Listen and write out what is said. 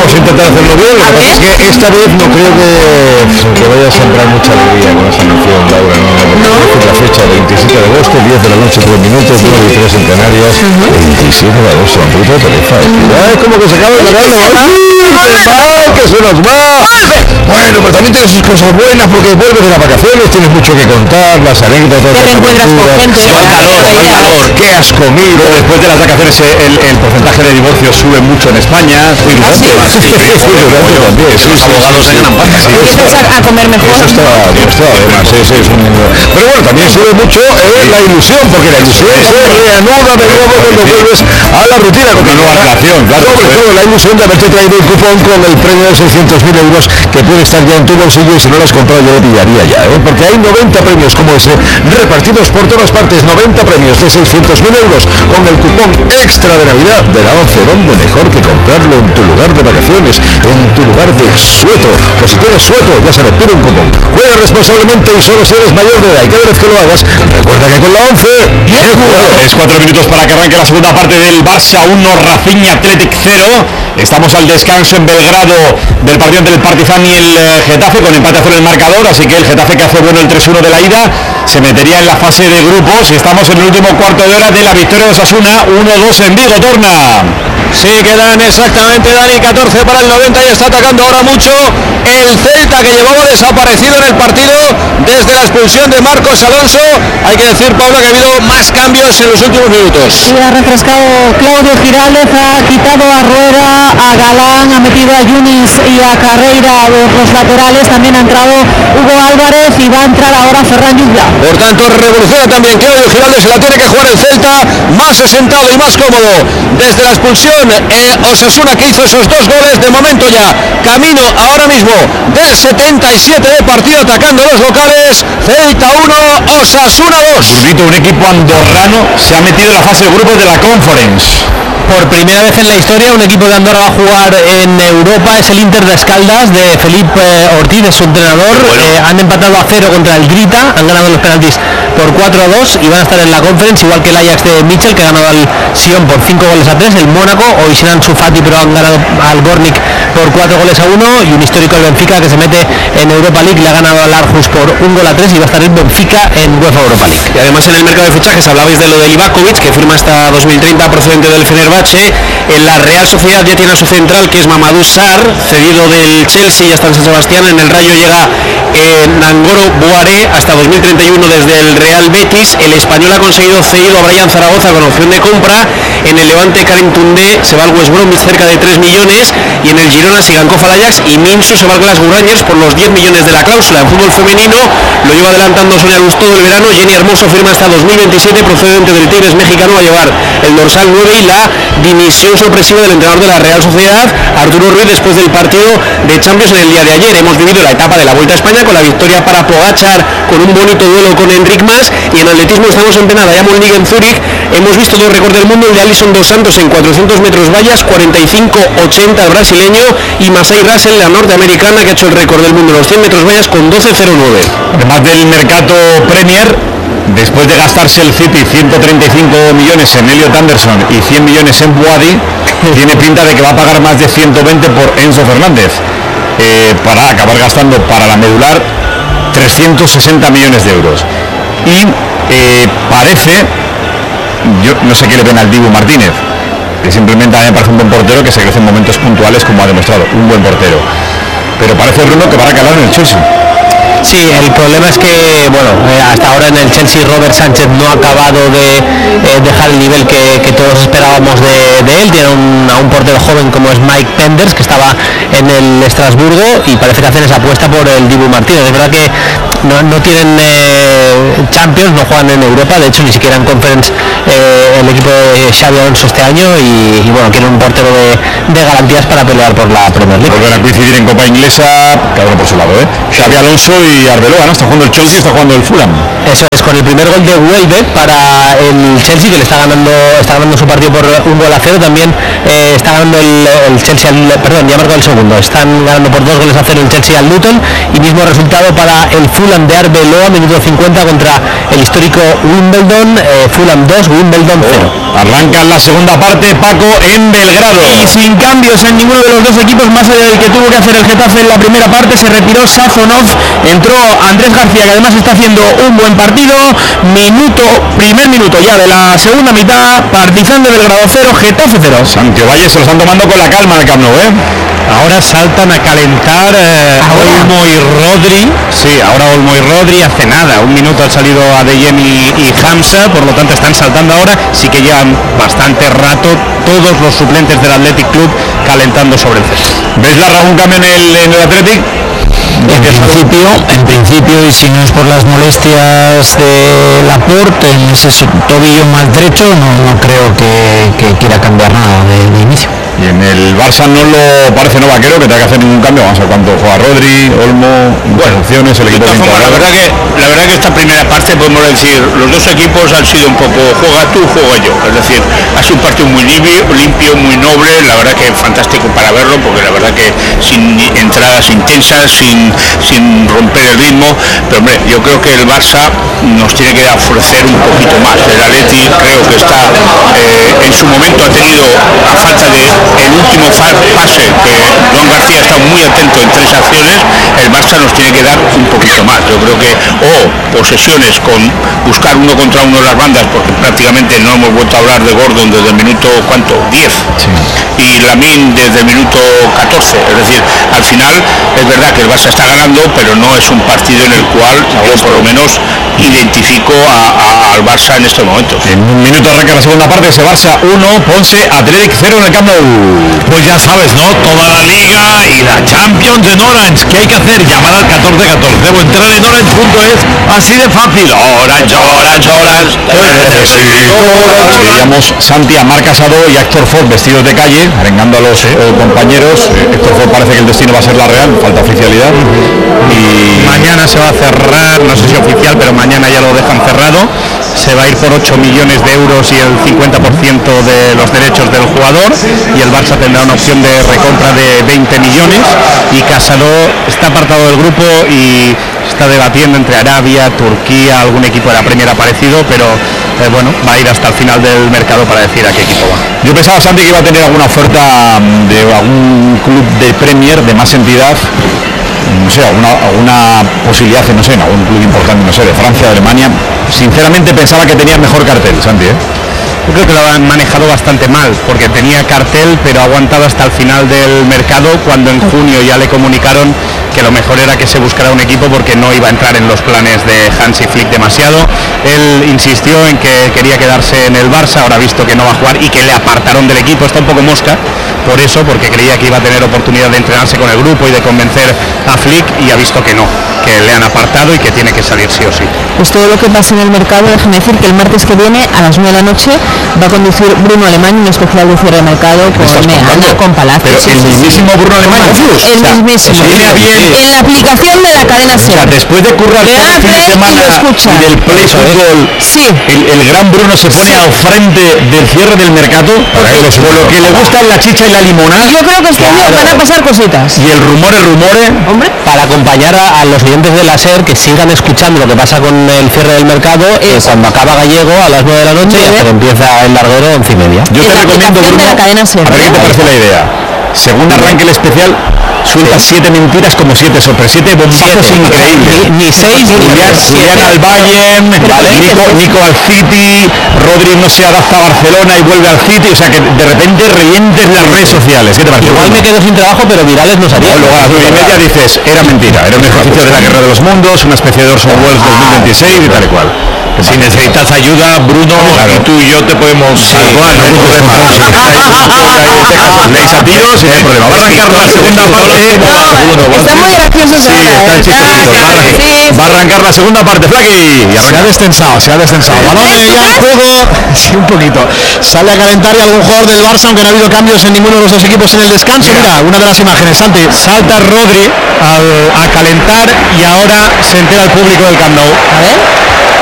vamos a intentar hacerlo bien. Lo que pasa es que esta vez no creo que vaya a sembrar mucha alegría con esta mención, Laura. No. La fecha 27 de agosto, 10 de la noche, 3 minutos, 9 y 3 en Canarias. 27 de agosto, un poquito de pereza. Ay, como que se acaba el verano. Que se nos va. Bueno, pero también tiene sus cosas buenas porque vuelves de las vacaciones, tienes mucho que contar, las anécdotas, te encuentras con gente, calor, qué has comido. Después de las vacaciones el porcentaje de divorcios sube mucho en España. Sus abogados se ganan pasta. Empiezas a comer mejor. Eso está además, pero bueno, también sube mucho la ilusión, porque la ilusión se reanuda de nuevo cuando vuelves a la rutina. Una nueva relación, claro. Sobre todo la ilusión de haberte traído el cupón con el premio de 600.000 euros que puede estar ya en tu bolsillo, y si no lo has comprado yo lo pillaría ya, porque hay 90 premios como ese repartidos por todas partes, 90 premios de 600.000 euros con el cupón extra de Navidad de la 11. ¿Dónde mejor que comprarlo? En tu lugar de vacaciones, en tu lugar de sueto. Pues si tienes sueto, ya sabes, pide un cupón. Juega responsablemente y solo si eres mayor de edad, y cada vez que lo hagas, recuerda que con la 11 bien jugado. Es 4 minutos para que arranque la segunda parte del Barça 1, Rafinha Athletic 0. Estamos al descanso en Belgrado del partido entre el Partizan y el Getafe, con empate a 0 el marcador, así que el Getafe, que hace bueno el 3-1 de la ida, se metería en la fase de grupos. Estamos en el último cuarto de hora de la victoria de Osasuna, 1-2 en Vigo. Torna. Sí, quedan exactamente, Dani, 14 para el 90 y está atacando ahora mucho el Celta, que llevaba desaparecido en el partido desde la expulsión de Marcos Alonso. Hay que decir, Pablo, que ha habido más cambios en los últimos minutos. Sí, ha refrescado Claudio Giraldez, ha quitado a Rueda, a Galán, ha metido a Yunis y a Carreira los laterales. También ha entrado Hugo Álvarez y va a entrar ahora Ferran Lluvia. Por tanto, revoluciona también Claudio Giraldez, la tiene que jugar el Celta más asentado y más cómodo desde la expulsión. Osasuna, que hizo esos 2 goles, de momento ya camino ahora mismo del 77 de partido, atacando los locales. Celta 1, Osasuna 2. Un equipo andorrano se ha metido en la fase de grupos de la Conference. Por primera vez en la historia, un equipo de Andorra va a jugar en Europa. Es el Inter de Escaldas, de Felipe Ortiz, es su entrenador. Han empatado a 0 contra el Grita, han ganado los penaltis por 4-2 y van a estar en la Conference, igual que el Ajax de Mitchell, que ha ganado al Sion por 5-3, el Mónaco, hoy sin Ansu Fati, pero han ganado al Gornik por 4-1, y un histórico, el Benfica, que se mete en Europa League, le ha ganado al Aarhus por 1-3 y va a estar el Benfica en UEFA Europa League. Y además, en el mercado de fichajes hablabais de lo de Livakovic, que firma hasta 2030 procedente del Fenerbahce. En la Real Sociedad ya tiene a su central, que es Mamadou Sarr, cedido del Chelsea, ya está en San Sebastián. En el Rayo llega Nangoro Boaré hasta 2031 desde el Real Betis. El español ha conseguido cedido a Brian Zaragoza con opción de compra. En el Levante, Karim Toundé se va al West Bromwich cerca de 3 millones, y en el Girona Sigankov al Ajax, y Minso se va al Glasgow Rangers por los 10 millones de la cláusula. En fútbol femenino lo lleva adelantando Sonia Luz todo el verano. Jenny Hermoso firma hasta 2027, procedente del Tigres mexicano, va a llevar el dorsal 9, y la dimisión sorpresiva del entrenador de la Real Sociedad, Arturo Ruiz, después del partido de Champions en el día de ayer. Hemos vivido la etapa de la Vuelta a España con la victoria para Pogačar, con un bonito duelo con Enric Mas, y en atletismo estamos en Penada, ya Molnig en Zúrich. Hemos visto 2 récords del mundo, el de Alison dos Santos en 400 metros vallas, 45-80 el brasileño, y Masai Russell, la norteamericana, que ha hecho el récord del mundo en los 100 metros vallas con 12.09. Además del mercado Premier, después de gastarse el City 135 millones en Elliot Anderson y 100 millones en Boadi, tiene pinta de que va a pagar más de 120 por Enzo Fernández, para acabar gastando para la medular 360 millones de euros. Y parece, yo no sé qué le ven al Dibu Martínez, que simplemente a mí me parece un buen portero, que se crece en momentos puntuales, como ha demostrado, un buen portero, pero parece, Bruno, que va a calar en el Chelsea. Sí, el problema es que, bueno, hasta ahora en el Chelsea Robert Sánchez no ha acabado de dejar el nivel que todos esperábamos de él. Tiene a un portero joven como es Mike Penders, que estaba en el Estrasburgo, y parece que hacen esa apuesta por el Dibu Martínez. Es verdad que no tienen Champions, no juegan en Europa, de hecho ni siquiera en Conference el equipo de Xabi Alonso este año, y bueno, quieren un portero de garantías para pelear por la Premier League. Volver a coincidir en Copa Inglesa, cada uno por su lado, Xabi Alonso y Arbeloa, ¿no? Está jugando el Chelsea, está jugando el Fulham. Eso es, con el primer gol de Welbeck para el Chelsea, que le está ganando su partido por 1-0. También está ganando el Chelsea, ya ha marcado el segundo. Están ganando por 2-0 el Chelsea al Luton, y mismo resultado para el Fulham de Arbeloa, minuto 50, contra el histórico Wimbledon. Fulham 2, Wimbledon 0. Arranca la segunda parte, Paco, en Belgrado. Y sin cambios en ninguno de los dos equipos, más allá del que tuvo que hacer el Getafe en la primera parte. Se retiró Sazonov, entró Andrés García, que además está haciendo un buen partido. Primer minuto ya de la segunda mitad, Partizan de Belgrado 0, Getafe 0. Santiago Valle se lo están tomando con la calma en el Camp Nou, ¿eh? Ahora saltan a calentar Olmo y Rodri. Sí, ahora Olmo y Rodri hace nada, un minuto han salido Adeyemi y Hamza, por lo tanto están saltando ahora. Sí que llevan bastante rato todos los suplentes del Athletic Club calentando sobre el césped. ¿Ves algún cambio en el Athletic? En principio, y si no es por las molestias de Laporte en ese tobillo maltrecho, no creo que quiera cambiar nada de inicio. Y en el Barça no lo parece no vaquero que tenga que hacer ningún cambio. Vamos a ver cuánto juega Rodri, Olmo, opciones, el equipo. La verdad que esta primera parte podemos decir, los dos equipos han sido un poco juega tú, juego yo. Es decir, ha sido un partido muy limpio, muy noble. La verdad que fantástico para verlo, porque la verdad que sin entradas intensas, sin romper el ritmo. Pero hombre, yo creo que el Barça nos tiene que ofrecer un poquito más. El Atleti creo que está en su momento ha tenido, a falta de el último pase, que Don García está muy atento en 3 acciones, el Barça nos tiene que dar un poquito más. Yo creo que posesiones con buscar uno contra uno las bandas, porque prácticamente no hemos vuelto a hablar de Gordon desde el minuto 10, sí. Y Lamine desde el minuto 14, es decir, al final es verdad que el Barça está ganando, pero no es un partido en el cual yo por lo menos identifico al Barça en estos momentos. En un minuto arranca la segunda parte, ese Barça 1, Ponce Athletic 0 en el Camp Nou. Pues ya sabes, ¿no? Toda la Liga y la Champions en Orange. ¿Qué hay que hacer? Llamar al 1414 o entrar en Orange.es, así de fácil. Orange. Veíamos Santi a Marc Casado y a Héctor Ford vestidos de calle, arengando a los compañeros. Héctor Ford parece que el destino va a ser la Real, falta oficialidad. Y mañana se va a cerrar, no sé si oficial, pero mañana ya lo dejan cerrado. Se va a ir por 8 millones de euros y el 50% de los derechos del jugador, y el Barça tendrá una opción de recompra de 20 millones. Y Casado está apartado del grupo y está debatiendo entre Arabia, Turquía, algún equipo de la Premier aparecido, pero bueno, va a ir hasta el final del mercado para decir a qué equipo va. Yo pensaba, Santi, que iba a tener alguna oferta de algún club de Premier de más entidad, no sé, alguna posibilidad, no sé, en algún club importante, no sé, de Francia, de Alemania. Sinceramente pensaba que tenía mejor cartel, Santi, ¿eh? Yo creo que lo han manejado bastante mal, porque tenía cartel, pero ha aguantado hasta el final del mercado, cuando en junio ya le comunicaron que lo mejor era que se buscara un equipo porque no iba a entrar en los planes de Hansi Flick demasiado. Él insistió en que quería quedarse en el Barça, ahora ha visto que no va a jugar y que le apartaron del equipo, está un poco mosca por eso, porque creía que iba a tener oportunidad de entrenarse con el grupo y de convencer a Flick, y ha visto que no, que le han apartado y que tiene que salir sí o sí. Pues todo lo que pasa en el mercado, déjame decir que el martes que viene a las 9 de la noche va a conducir Bruno Alemán, un especial de cierre de mercado con Palacio. Pero el mismísimo Bruno Alemán, el mismísimo, en la aplicación de la cadena SER. O sea, después de currar todo el fin de semana y del play fútbol, sí. el gran Bruno se pone al frente del cierre del mercado, por lo que le gusta la chicha y la limonada. Yo creo que este año van a pasar cositas. Y el rumore, hombre, para acompañar a los oyentes de la SER que sigan escuchando lo que pasa con el cierre del mercado, cuando acaba Gallego a las 9 de la noche, pero empieza el larguero 11:30. Yo te recomiendo, Bruno, la cadena SER, a ver qué te parece la idea. Según arranque el especial, suelta 7 mentiras como 7 sorpresas, 7 bombazos increíbles. Ni 6, Julián al Bayern, Nico al City, Rodri no se adapta a Barcelona y vuelve al City, o sea que de repente revientes las redes sociales. ¿Qué te parece? Igual me quedo sin trabajo, pero virales no sabía. Luego a las 9:30 dices, era mentira, era un ejercicio de la guerra de los mundos, una especie de Orson Welles 2026 y tal y cual. Si necesitas ayuda, Bruno, claro, y tú y yo te podemos salvar, no hay problema. Leis a tiros y no hay problema. Va a arrancar la segunda parte. Está muy gracioso. Sí, está chistosito. Va a arrancar la segunda parte, Flaky. Se ha destensado. Balón ya en juego, sí, un poquito. Sale a calentar y algún jugador del Barça, aunque no ha habido cambios en ninguno de los dos equipos en el descanso. Mira, una de las imágenes, Santi. Salta Rodri a calentar y ahora se entera el público del Camp Nou. A ver.